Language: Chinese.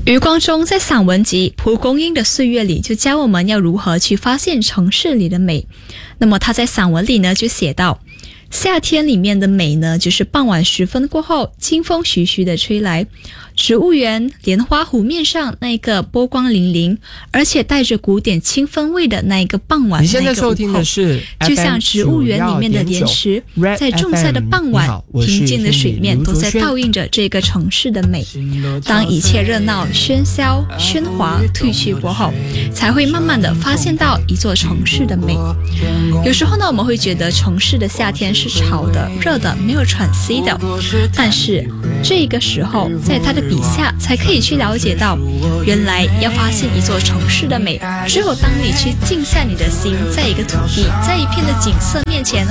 余光中在散文集《蒲公英的岁月》里就教我们要如何去发现城市里的美。那么他在散文里呢就写到，夏天里面的美呢，就是傍晚时分过后，清风徐徐的吹来，植物园莲花湖面上那个波光粼粼，而且带着古典清风味的那一个傍晚， 你现在收听的是就像植物园里面的莲池，在仲夏的傍晚，平静的水面都在倒映着这个城市的美。当一切热闹、喧嚣、喧哗褪去过后，才会慢慢的发现到一座城市的美。有时候呢，我们会觉得城市的夏天是吵的、热的、没有喘息的，但是这个时候，在他的笔下才可以去了解到，原来要发现一座城市的美，只有当你去静下你的心，在一个土地，在一片的景色面前